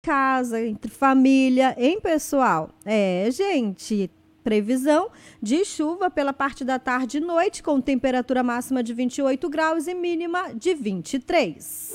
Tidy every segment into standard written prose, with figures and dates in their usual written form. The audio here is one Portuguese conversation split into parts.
casa, entre família, hein, pessoal? Gente, previsão de chuva pela parte da tarde e noite, com temperatura máxima de 28 graus e mínima de 23.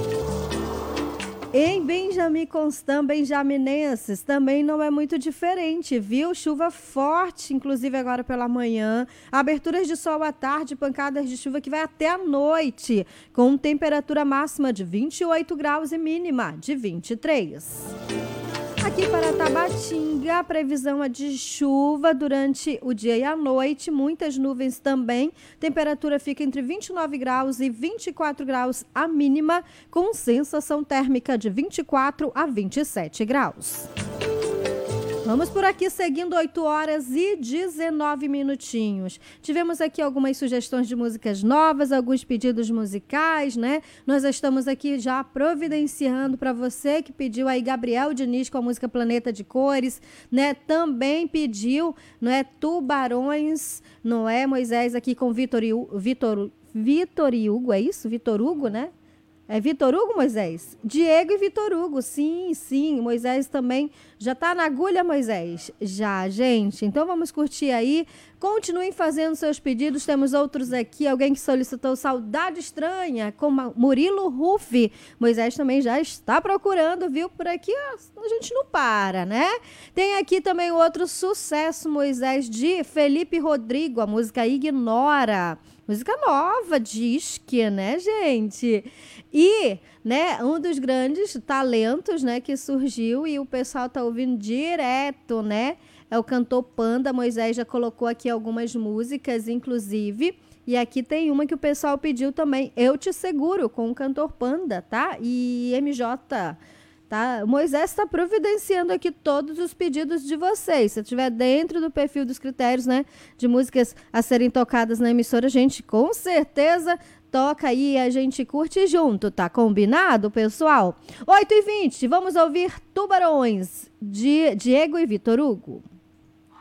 Em Benjamin Constant, benjaminenses, também não é muito diferente, viu? Chuva forte, inclusive agora pela manhã. Aberturas de sol à tarde, pancadas de chuva que vai até a noite, com temperatura máxima de 28 graus e mínima de 23. Aqui para Tabatinga, a previsão é de chuva durante o dia e a noite, muitas nuvens também. Temperatura fica entre 29 graus e 24 graus a mínima, com sensação térmica de 24 a 27 graus. Vamos por aqui seguindo 8 horas e 19 minutinhos. Tivemos aqui algumas sugestões de músicas novas, alguns pedidos musicais, né? Nós estamos aqui já providenciando para você que pediu aí Gabriel Diniz com a música Planeta de Cores, né? Também pediu, não é, Tubarões, não é, Moisés, aqui com Vitor Hugo, é isso? Vitor Hugo, né? É Vitor Hugo, Moisés? Diego e Vitor Hugo, sim, Moisés também já tá na agulha, Moisés? Já, gente, então vamos curtir aí, continuem fazendo seus pedidos, temos outros aqui, alguém que solicitou Saudade Estranha, com Murilo Rufi, Moisés também já está procurando, viu, por aqui, ó, a gente não para, né? Tem aqui também outro sucesso, Moisés, de Felipe Rodrigo, a música Ignora. Música nova, diz que, né, gente? E, né, um dos grandes talentos, né, que surgiu e o pessoal tá ouvindo direto, né? É o cantor Panda. Moisés já colocou aqui algumas músicas, inclusive. E aqui tem uma que o pessoal pediu também, Eu Te Seguro, com o cantor Panda, tá? E MJ... Tá? Moisés está providenciando aqui todos os pedidos de vocês. Se estiver dentro do perfil dos critérios, né, de músicas a serem tocadas na emissora, a gente com certeza toca aí e a gente curte junto, tá combinado, pessoal? 8h20, vamos ouvir Tubarões, de Diego e Vitor Hugo.